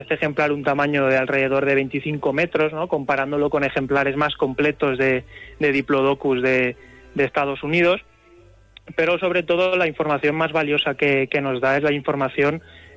este ejemplar un tamaño de alrededor de 25 metros, ¿no?, comparándolo con ejemplares más completos de Diplodocus de Estados Unidos. Pero sobre todo la información más valiosa que nos da es la información